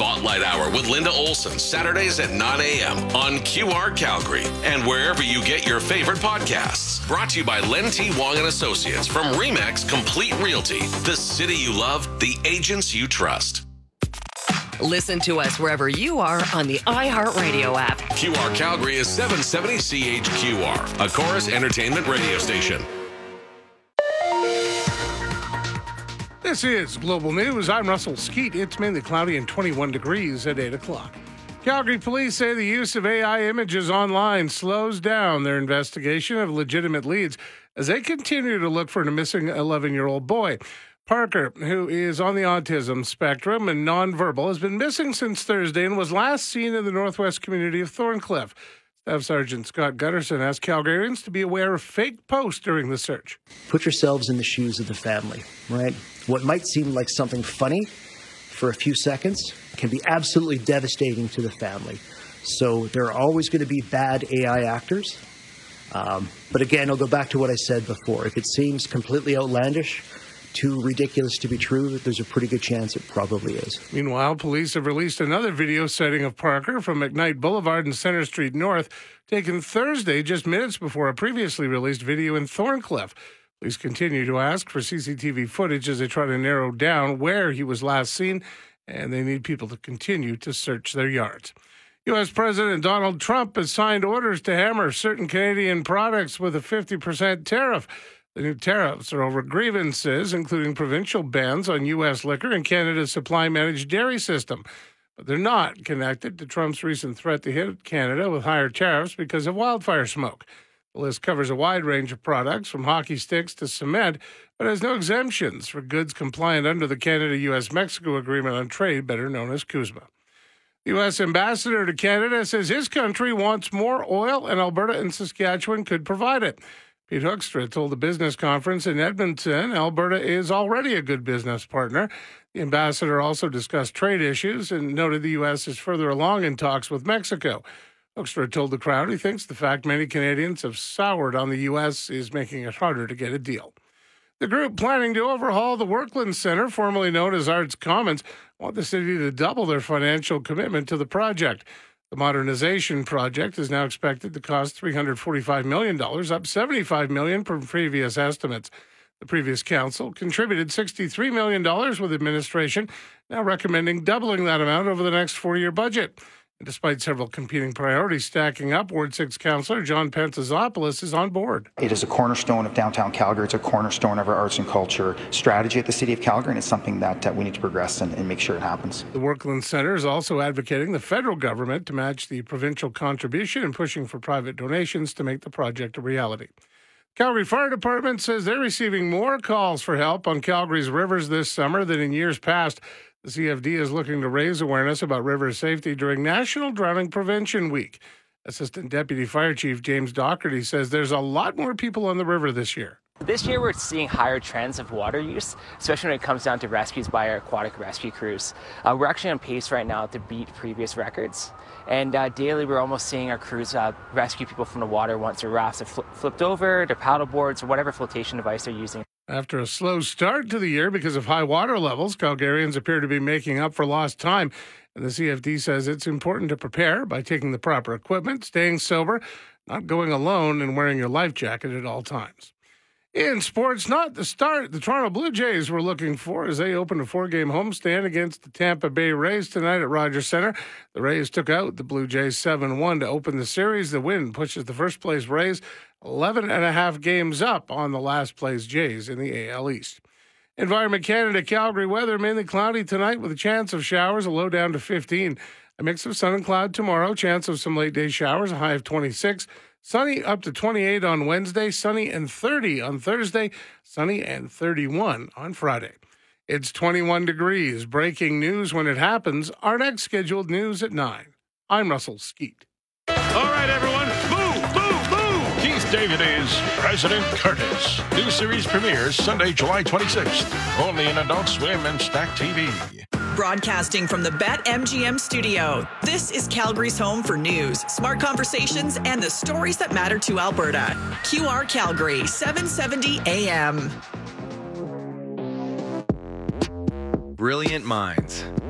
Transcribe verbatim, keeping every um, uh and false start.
Spotlight Hour with Linda Olson, Saturdays at nine a.m. on Q R Calgary and wherever you get your favorite podcasts. Brought to you by Len T. Wong and Associates from Remax Complete Realty. The city you love, the agents you trust. Listen to us wherever you are on the iHeartRadio app. Q R Calgary is seven seventy C H Q R, a Chorus Entertainment radio station. This is Global News. I'm Russell Skeet. It's mainly cloudy and twenty-one degrees at eight o'clock. Calgary police say the use of A I images online slows down their investigation of legitimate leads as they continue to look for a missing eleven-year-old boy. Parker, who is on the autism spectrum and nonverbal, has been missing since Thursday and was last seen in the northwest community of Thorncliffe. Staff Sergeant Scott Gutterson asked Calgarians to be aware of fake posts during the search. Put yourselves in the shoes of the family, right? What might seem like something funny for a few seconds can be absolutely devastating to the family. So there are always going to be bad A I actors. Um, but again, I'll go back to what I said before. If it seems completely outlandish, too ridiculous to be true, there's a pretty good chance it probably is. Meanwhile, police have released another video setting of Parker from McKnight Boulevard and Centre Street North, taken Thursday, just minutes before a previously released video in Thorncliffe. Police continue to ask for C C T V footage as they try to narrow down where he was last seen, and they need people to continue to search their yards. U S. President Donald Trump has signed orders to hammer certain Canadian products with a fifty percent tariff. The new tariffs are over grievances, including provincial bans on U S liquor and Canada's supply-managed dairy system. But they're not connected to Trump's recent threat to hit Canada with higher tariffs because of wildfire smoke. The list covers a wide range of products, from hockey sticks to cement, but has no exemptions for goods compliant under the Canada-U S Mexico Agreement on Trade, better known as CUSMA. The U S ambassador to Canada says his country wants more oil, and Alberta and Saskatchewan could provide it. Pete Hoekstra told the business conference in Edmonton Alberta is already a good business partner. The ambassador also discussed trade issues and noted the U S is further along in talks with Mexico. Hoekstra told the crowd he thinks the fact many Canadians have soured on the U S is making it harder to get a deal. The group planning to overhaul the Workland Centre, formerly known as Arts Commons, want the city to double their financial commitment to the project. The modernization project is now expected to cost three hundred forty-five million dollars, up seventy-five million dollars from previous estimates. The previous council contributed sixty-three million dollars, with administration now recommending doubling that amount over the next four-year budget. And despite several competing priorities stacking up, Ward six Councillor John Pantazopoulos is on board. It is a cornerstone of downtown Calgary. It's a cornerstone of our arts and culture strategy at the City of Calgary, and it's something that uh, we need to progress and, and make sure it happens. The Workland Centre is also advocating the federal government to match the provincial contribution and pushing for private donations to make the project a reality. Calgary Fire Department says they're receiving more calls for help on Calgary's rivers this summer than in years past. The C F D is looking to raise awareness about river safety during National Drowning Prevention Week. Assistant Deputy Fire Chief James Docherty says there's a lot more people on the river this year. This year we're seeing higher trends of water use, especially when it comes down to rescues by our aquatic rescue crews. Uh, we're actually on pace right now to beat previous records. And uh, daily we're almost seeing our crews uh, rescue people from the water once their rafts have fl- flipped over, their paddle boards, or whatever flotation device they're using. After a slow start to the year because of high water levels, Calgarians appear to be making up for lost time. And the C F D says it's important to prepare by taking the proper equipment, staying sober, not going alone, and wearing your life jacket at all times. In sports, not the start the Toronto Blue Jays were looking for as they opened a four-game homestand against the Tampa Bay Rays tonight at Rogers Centre. The Rays took out the Blue Jays seven one to open the series. The win pushes the first-place Rays eleven and a half games up on the last-place Jays in the A L East. Environment Canada, Calgary weather, mainly cloudy tonight with a chance of showers, a low down to fifteen. A mix of sun and cloud tomorrow, chance of some late-day showers, a high of twenty-six. Sunny up to twenty-eight on Wednesday, sunny and thirty on Thursday, sunny and thirty-one on Friday. It's twenty-one degrees. Breaking news when it happens. Our next scheduled news at nine. I'm Russell Skeet. All right, everyone. Boo, boo, boo. Keith David is President Curtis. New series premieres Sunday, July twenty-sixth. Only in Adult Swim and Stack T V. Broadcasting from the BetMGM studio, this is Calgary's home for news, smart conversations, and the stories that matter to Alberta. Q R Calgary, seven seventy A M. Brilliant minds